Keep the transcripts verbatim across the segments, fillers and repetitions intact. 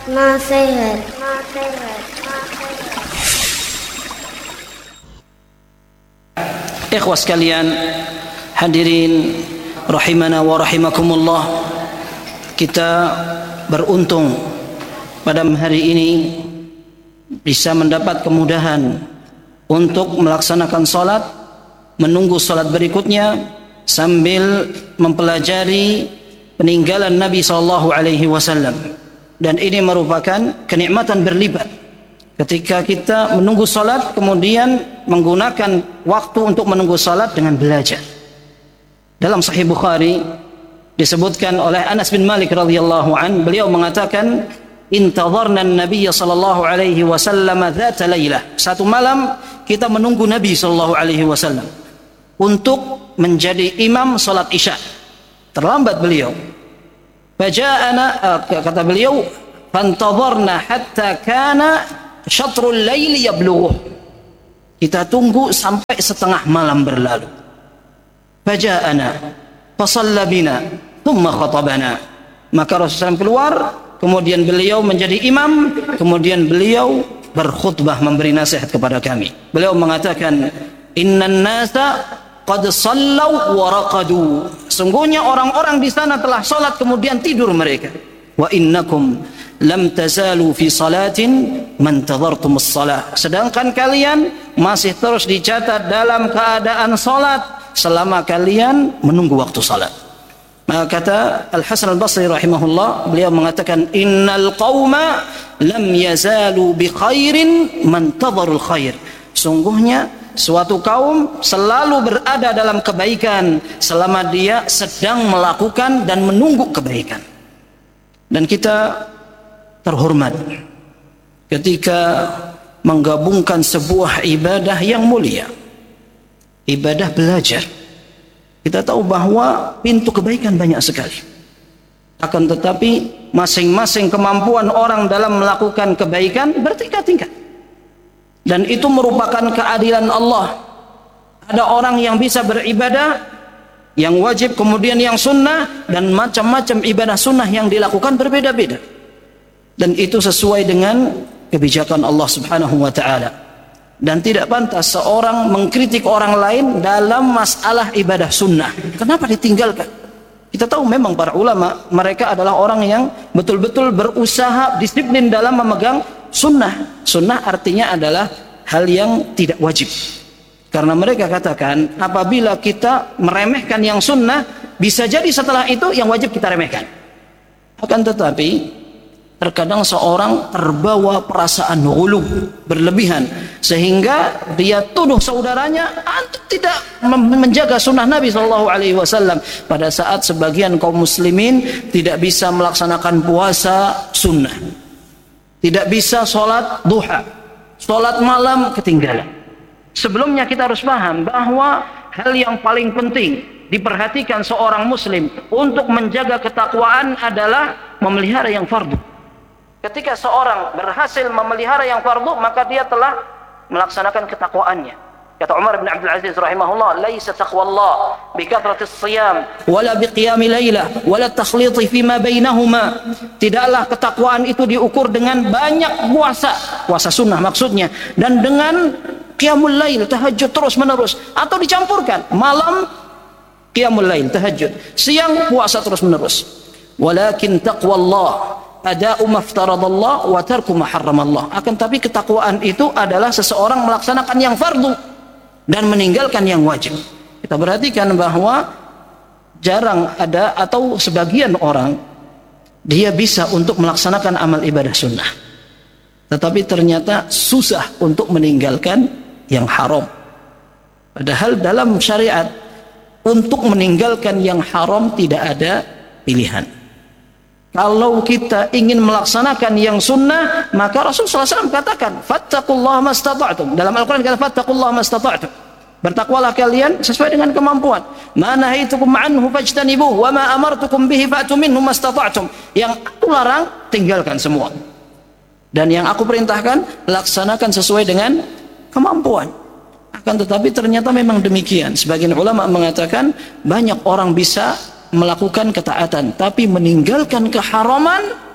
Nasihat. Ikhwas sekalian, hadirin rahimana wa rahimakumullah, kita beruntung pada hari ini bisa mendapat kemudahan untuk melaksanakan salat, menunggu salat berikutnya sambil mempelajari peninggalan Nabi sallallahu alaihi wasallam. Dan ini merupakan kenikmatan berlipat ketika kita menunggu salat kemudian menggunakan waktu untuk menunggu salat dengan belajar. Dalam Sahih Bukhari disebutkan oleh Anas bin Malik radhiyallahu an, beliau mengatakan, intadharna an-nabiy sallallahu alaihi wasallam dzata lailah. Satu malam kita menunggu Nabi sallallahu alaihi wasallam untuk menjadi imam salat Isya. Terlambat beliau. Faja'ana, kata beliau, fantadharna hatta kana syatrul laili yablughu. Kita tunggu sampai setengah malam berlalu. Faja'ana fasalla bina thumma khatabana. Maka Rasulullah keluar, kemudian beliau menjadi imam, kemudian beliau berkhutbah memberi nasihat kepada kami. Beliau mengatakan, innan nasa qad sallau wa raqadu. Sungguhnya orang-orang di sana telah salat kemudian tidur mereka. Wa innakum lam tazalu fi salatin man tadhartumus salah. Sedangkan kalian masih terus dicatat dalam keadaan salat selama kalian menunggu waktu salat. Maka kata Al-Hasan Al-Basri rahimahullah, beliau mengatakan, innal qauma lam yazalu bi khairin man tadharul khair. Sungguhnya suatu kaum selalu berada dalam kebaikan selama dia sedang melakukan dan menunggu kebaikan. Dan kita terhormat ketika menggabungkan sebuah ibadah yang mulia, ibadah belajar. Kita tahu bahwa pintu kebaikan banyak sekali, akan tetapi masing-masing kemampuan orang dalam melakukan kebaikan bertingkat-tingkat. Dan itu merupakan keadilan Allah. Ada orang yang bisa beribadah yang wajib, kemudian yang sunnah, dan macam-macam ibadah sunnah yang dilakukan berbeda-beda. Dan itu sesuai dengan kebijakan Allah subhanahu wa ta'ala. Dan tidak pantas seorang mengkritik orang lain dalam masalah ibadah sunnah. Kenapa ditinggalkan? Kita tahu memang para ulama, mereka adalah orang yang betul-betul berusaha disiplin dalam memegang sunnah. Sunnah artinya adalah hal yang tidak wajib. Karena mereka katakan, apabila kita meremehkan yang sunnah, bisa jadi setelah itu yang wajib kita remehkan. Akan tetapi terkadang seorang terbawa perasaan ghulu, berlebihan, sehingga dia tuduh saudaranya antum tidak menjaga sunnah Nabi sallallahu alaihi wasallam. Pada saat sebagian kaum muslimin tidak bisa melaksanakan puasa sunnah, tidak bisa sholat duha, sholat malam ketinggalan. Sebelumnya kita harus paham bahwa hal yang paling penting diperhatikan seorang muslim untuk menjaga ketakwaan adalah memelihara yang fardu. Ketika seorang berhasil memelihara yang fardu, maka dia telah melaksanakan ketakwaannya. Kata Umar bin Abdul Aziz rahimahullah, laisa taqwallah bi kathratis siyam wala bi qiyamil lailah wala takhliti fima bainahuma. Tidaklah ketakwaan itu diukur dengan banyak puasa, puasa sunnah maksudnya, dan dengan qiyamul lail, tahajud terus menerus, atau dicampurkan malam qiyamul lail, tahajud, siang puasa terus menerus. Walakin taqwallah ada'u maftaradallah wa tarku ma harramallah. Akan tapi ketakwaan itu adalah seseorang melaksanakan yang fardu dan meninggalkan yang wajib. Kita perhatikan bahwa jarang ada atau sebagian orang dia bisa untuk melaksanakan amal ibadah sunnah, tetapi ternyata susah untuk meninggalkan yang haram. Padahal dalam syariat untuk meninggalkan yang haram tidak ada pilihan. Kalau kita ingin melaksanakan yang sunnah, maka Rasulullah shallallahu alaihi wasallam katakan, fattaqullaha mastata'tum. Dalam Al-Quran kata, fattaqullaha mastata'tum. Bertakwalah kalian sesuai dengan kemampuan. Ma nahaitukum anhu fajtanibuh, wa ma amartukum bihi fa'tu minhu mastata'tum. Yang aku larang, tinggalkan semua. Dan yang aku perintahkan, laksanakan sesuai dengan kemampuan. Akan tetapi ternyata memang demikian. Sebagian ulama mengatakan, banyak orang bisa melakukan ketaatan tapi meninggalkan keharaman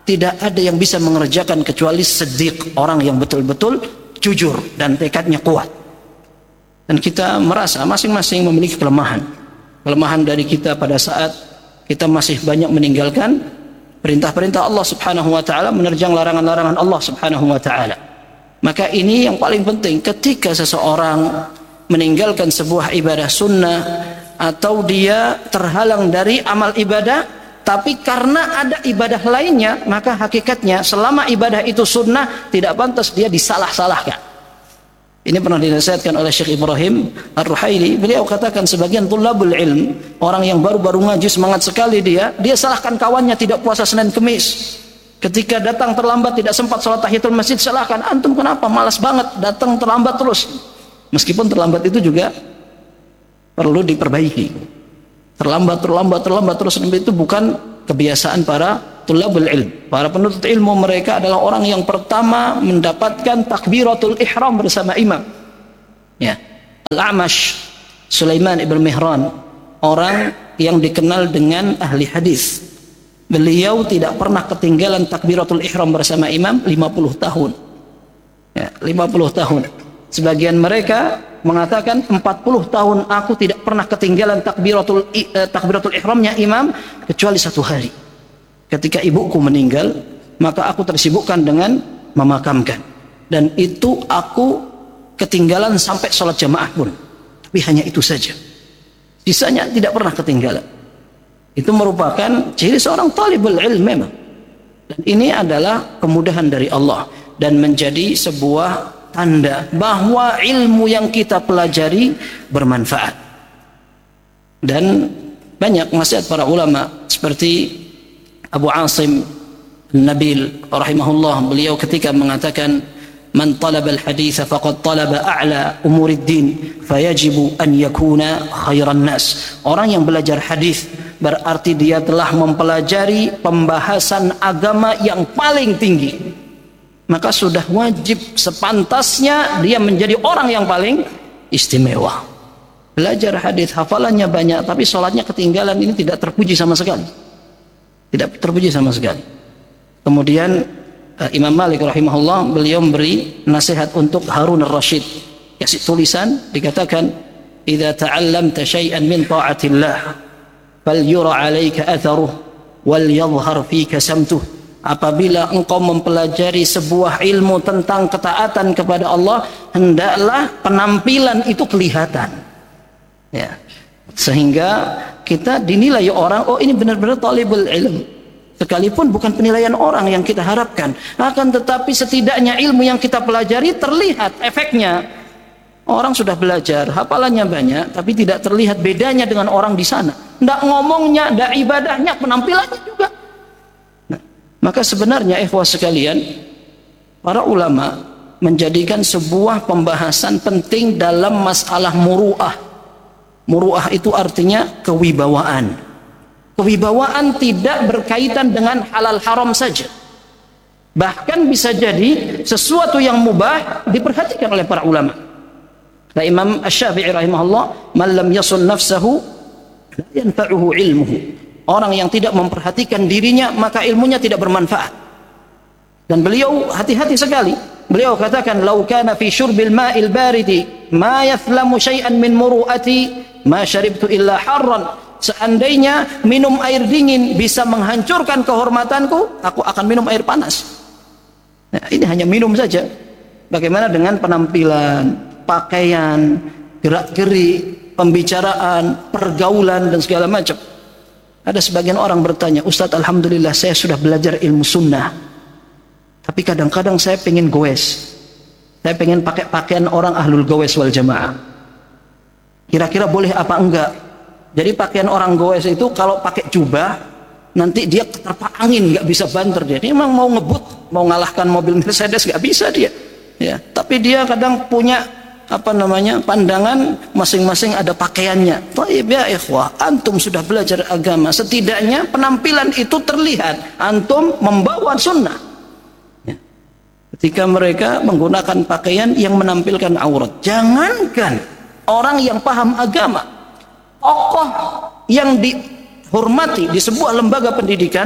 tidak ada yang bisa mengerjakan kecuali siddiq, orang yang betul-betul jujur dan tekadnya kuat. Dan kita merasa masing-masing memiliki kelemahan. Kelemahan dari kita pada saat kita masih banyak meninggalkan perintah-perintah Allah Subhanahu wa taala, menerjang larangan-larangan Allah Subhanahu wa taala. Maka ini yang paling penting ketika seseorang meninggalkan sebuah ibadah sunnah atau dia terhalang dari amal ibadah, tapi karena ada ibadah lainnya, maka hakikatnya selama ibadah itu sunnah tidak pantas dia disalah-salahkan. Ini pernah dinasihatkan oleh Syekh Ibrahim Ar-Ruhaili. Beliau katakan sebagian tulabul ilm, orang yang baru-baru ngaji semangat sekali dia, dia salahkan kawannya tidak puasa Senin Kemis. Ketika datang terlambat tidak sempat sholat tahiyatul masjid, salahkan, antum kenapa malas banget datang terlambat terus. Meskipun terlambat itu juga perlu diperbaiki. Terlambat, terlambat, terlambat terus itu bukan kebiasaan para tulabul ilm. Para penuntut ilmu mereka adalah orang yang pertama mendapatkan takbiratul ihram bersama imam. Ya. Al-A'mash Sulaiman ibn Mihran, orang yang dikenal dengan ahli hadis. Beliau tidak pernah ketinggalan takbiratul ihram bersama imam lima puluh tahun. Ya, lima puluh tahun. Sebagian mereka mengatakan empat puluh tahun aku tidak pernah ketinggalan takbiratul eh, takbiratul ihramnya imam kecuali satu hari. Ketika ibuku meninggal, maka aku tersibukkan dengan memakamkan, dan itu aku ketinggalan sampai sholat jamaah pun, tapi hanya itu saja, sisanya tidak pernah ketinggalan. Itu merupakan ciri seorang talibul ilm memang, dan ini adalah kemudahan dari Allah dan menjadi sebuah tanda bahwa ilmu yang kita pelajari bermanfaat. Dan banyak nasihat para ulama seperti Abu Asim Nabil rahimahullah, beliau ketika mengatakan man talaba al-haditha faqad talaba a'la umuriddin fayajibu an yakuna khairan nas. Orang yang belajar hadis berarti dia telah mempelajari pembahasan agama yang paling tinggi, maka sudah wajib sepantasnya dia menjadi orang yang paling istimewa. Belajar hadis, hafalannya banyak tapi sholatnya ketinggalan, ini tidak terpuji sama sekali. Tidak terpuji sama sekali. Kemudian uh, Imam Malik rahimahullah, beliau memberi nasihat untuk Harun ar-Rasyid, kasih tulisan, dikatakan idza ta'allamta syai'an min ta'atillah fal yura 'alaika atharuh wal yadhhar fika samtuh. Apabila engkau mempelajari sebuah ilmu tentang ketaatan kepada Allah, hendaklah penampilan itu kelihatan, ya, sehingga kita dinilai orang, oh ini benar-benar talibul ilm, sekalipun bukan penilaian orang yang kita harapkan, akan tetapi setidaknya ilmu yang kita pelajari terlihat efeknya. Orang sudah belajar, hafalannya banyak, tapi tidak terlihat bedanya dengan orang di sana, tidak ngomongnya, tidak ibadahnya, penampilannya juga. Maka sebenarnya ikhwah sekalian, para ulama menjadikan sebuah pembahasan penting dalam masalah muru'ah. Muru'ah itu artinya kewibawaan. Kewibawaan tidak berkaitan dengan halal haram saja. Bahkan bisa jadi sesuatu yang mubah diperhatikan oleh para ulama. Nah, Imam Asy-Syafi'i rahimahullah, man lam yasun nafsahu la yanfa'uhu ilmuhu. Orang yang tidak memperhatikan dirinya, maka ilmunya tidak bermanfaat. Dan beliau hati-hati sekali. Beliau katakan, "Lau kana fi syurbil ma'il baridi ma yathlamu syai'an min muru'ati ma syaribtu illa harran." Seandainya minum air dingin bisa menghancurkan kehormatanku, aku akan minum air panas. Nah, ini hanya minum saja. Bagaimana dengan penampilan, pakaian, gerak-gerik, pembicaraan, pergaulan dan segala macam. Ada sebagian orang bertanya, "Ustadz, alhamdulillah saya sudah belajar ilmu sunnah, tapi kadang-kadang saya pengen goes, saya pengen pakai pakaian orang ahlul goes wal jamaah. Kira-kira boleh apa enggak?" Jadi pakaian orang goes itu kalau pakai jubah, nanti dia keterpa angin, nggak bisa banter dia. Dia memang mau ngebut, mau ngalahkan mobil Mercedes, nggak bisa dia. Ya, tapi dia kadang punya apa namanya pandangan, masing-masing ada pakaiannya. Thaib ya ikhwah, antum sudah belajar agama, setidaknya penampilan itu terlihat antum membawa sunnah. Ya. Ketika mereka menggunakan pakaian yang menampilkan aurat, jangankan orang yang paham agama, tokoh yang dihormati di sebuah lembaga pendidikan,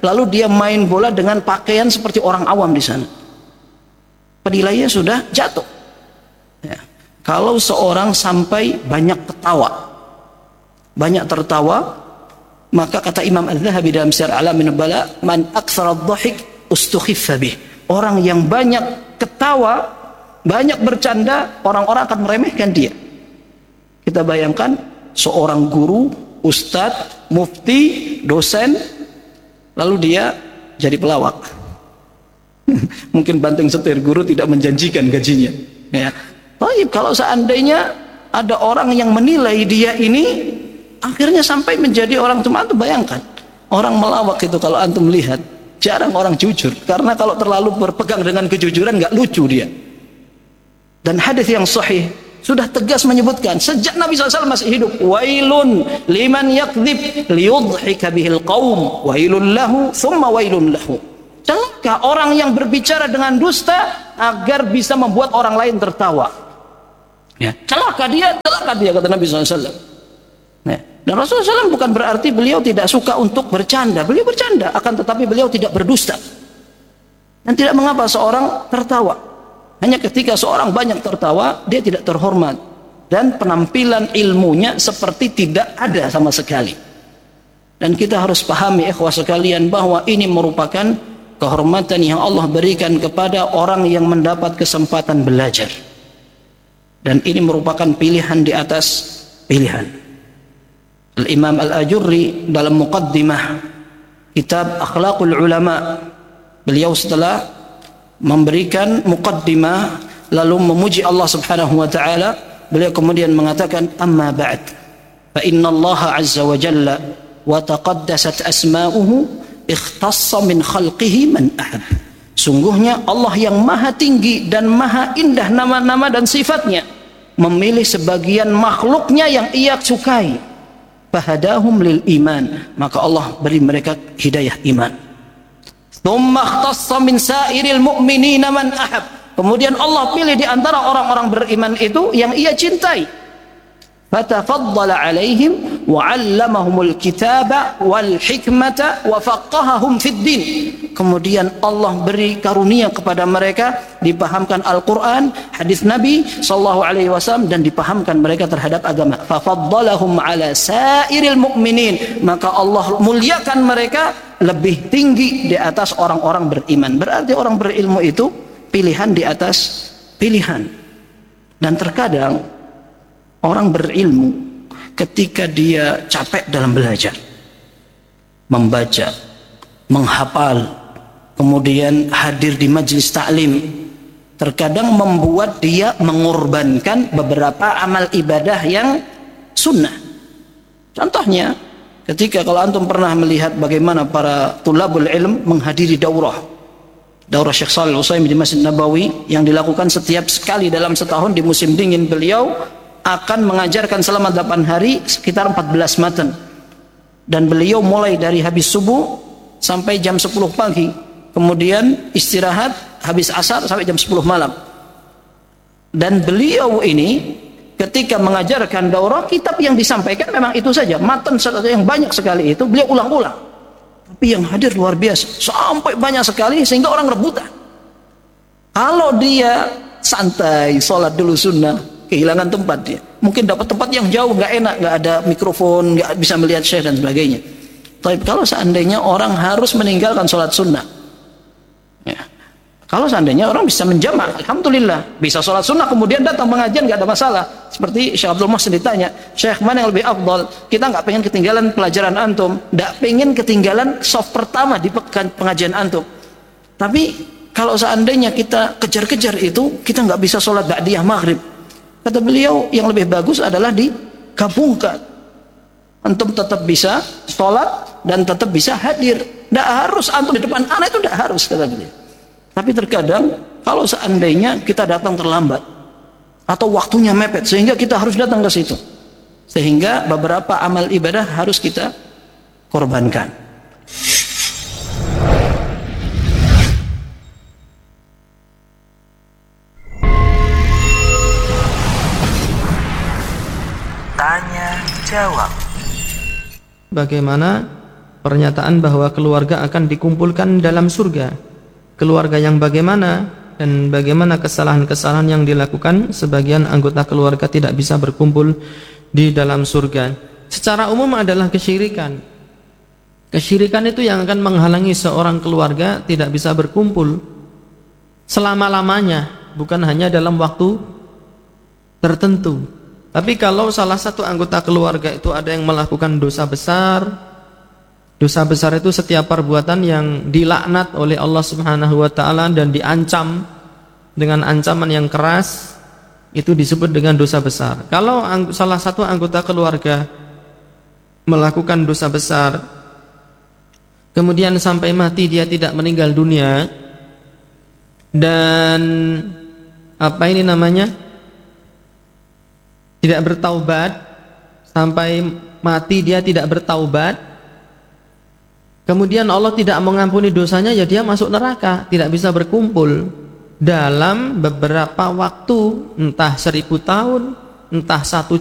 lalu dia main bola dengan pakaian seperti orang awam di sana, penilaiannya sudah jatuh. Ya. Kalau seorang sampai banyak ketawa, banyak tertawa, maka kata Imam Al-Zahabi dalam Syiar A'lamin Nubala, man aktsara adh-dhahik ustukhiffa bih. Orang yang banyak ketawa, banyak bercanda, orang-orang akan meremehkan dia. Kita bayangkan seorang guru, ustadz, mufti, dosen, lalu dia jadi pelawak. Mungkin banting setir, guru tidak menjanjikan gajinya. Ya. Baik, kalau seandainya ada orang yang menilai dia ini, akhirnya sampai menjadi orang cuma antum bayangkan. Orang melawak itu kalau antum lihat, jarang orang jujur. Karena kalau terlalu berpegang dengan kejujuran, nggak lucu dia. Dan hadis yang sahih sudah tegas menyebutkan sejak Nabi shallallahu alaihi wasallam masih hidup, wailun liman yakdzib liyudhhika bihil qaum wailun lahu thumma wailun lahu. Celaka orang yang berbicara dengan dusta agar bisa membuat orang lain tertawa. Ya, celaka dia, celaka dia, kata Nabi shallallahu alaihi wasallam. Ya. Dan Rasulullah shallallahu alaihi wasallam bukan berarti beliau tidak suka untuk bercanda. Beliau bercanda, akan tetapi beliau tidak berdusta. Dan tidak mengapa seorang tertawa. Hanya ketika seorang banyak tertawa, dia tidak terhormat. Dan penampilan ilmunya seperti tidak ada sama sekali. Dan kita harus pahami ikhwah sekalian bahwa ini merupakan kehormatan yang Allah berikan kepada orang yang mendapat kesempatan belajar. Dan ini merupakan pilihan di atas pilihan. Al-Imam Al-Ajurri dalam muqaddimah kitab Akhlaqul Ulama, beliau setelah memberikan muqaddimah lalu memuji Allah Subhanahu wa taala, beliau kemudian mengatakan, amma ba'd fa inna Allah azza wa jalla wa taqaddasat asma'uhu ikhtassa min khalqihi man ahab. Sungguhnya Allah yang maha tinggi dan maha indah nama-nama dan sifatnya memilih sebagian makhluknya yang ia sukai, fahadahum lil iman, maka Allah beri mereka hidayah iman. Tsumma ikhtassa min sairil mu'minina man ahab. Kemudian Allah pilih di antara orang-orang beriman itu yang ia cintai. Fatafaddala alaihim wa 'allamahumul kitaba wal hikmata wa faqahahum fid din. Kemudian Allah beri karunia kepada mereka, dipahamkan Al-Qur'an, hadis Nabi sallallahu alaihi wasallam, dan dipahamkan mereka terhadap agama. Fafaddalahum 'ala sairil mu'minin, maka Allah muliakan mereka lebih tinggi di atas orang-orang beriman. Berarti orang berilmu itu pilihan di atas pilihan. Dan terkadang orang berilmu ketika dia capek dalam belajar, membaca, menghafal, kemudian hadir di majelis taklim, terkadang membuat dia mengorbankan beberapa amal ibadah yang sunnah. Contohnya, ketika kalau antum pernah melihat bagaimana para tulabul ilm menghadiri daurah daurah Syekh Shalih Al-Utsaimin di Masjid Nabawi yang dilakukan setiap sekali dalam setahun di musim dingin, beliau akan mengajarkan selama delapan hari sekitar empat belas matan, dan beliau mulai dari habis subuh sampai jam sepuluh pagi, kemudian istirahat habis asar sampai jam sepuluh malam. Dan beliau ini ketika mengajarkan daurah, kitab yang disampaikan memang itu saja, matan yang banyak sekali itu beliau ulang-ulang, tapi yang hadir luar biasa sampai banyak sekali sehingga orang rebutan. Kalau dia santai, sholat dulu sunnah, kehilangan tempat dia, mungkin dapat tempat yang jauh, nggak enak, nggak ada mikrofon, nggak bisa melihat syekh dan sebagainya. Tapi kalau seandainya orang harus meninggalkan sholat sunnah, ya, kalau seandainya orang bisa menjamak, alhamdulillah, bisa sholat sunnah kemudian datang pengajian, nggak ada masalah. Seperti Syekh Abdul Muhsin ditanya, Syekh mana yang lebih afdal? Kita nggak pengen ketinggalan pelajaran antum, nggak pengen ketinggalan soft pertama di pengajian antum. Tapi kalau seandainya kita kejar-kejar itu, kita nggak bisa sholat ba'diyah maghrib. Kata beliau, yang lebih bagus adalah digabungkan. Antum tetap bisa sholat dan tetap bisa hadir. Tidak harus antum di depan anak, itu tidak harus, kata beliau. Tapi terkadang kalau seandainya kita datang terlambat atau waktunya mepet sehingga kita harus datang ke situ, sehingga beberapa amal ibadah harus kita korbankan. Tanya jawab. Bagaimana pernyataan bahwa keluarga akan dikumpulkan dalam surga. Keluarga yang bagaimana dan bagaimana kesalahan-kesalahan yang dilakukan sebagian anggota keluarga tidak bisa berkumpul di dalam surga. Secara umum adalah kesyirikan. Kesyirikan itu yang akan menghalangi seorang keluarga tidak bisa berkumpul selama-lamanya, bukan hanya dalam waktu tertentu. Tapi kalau salah satu anggota keluarga itu ada yang melakukan dosa besar, dosa besar itu setiap perbuatan yang dilaknat oleh Allah Subhanahu wa taala dan diancam dengan ancaman yang keras, itu disebut dengan dosa besar. Kalau salah satu anggota keluarga melakukan dosa besar, kemudian sampai mati dia tidak meninggal dunia, dan apa ini namanya, tidak bertaubat, sampai mati dia tidak bertaubat, kemudian Allah tidak mengampuni dosanya, ya dia masuk neraka, tidak bisa berkumpul dalam beberapa waktu, entah seribu tahun, entah satu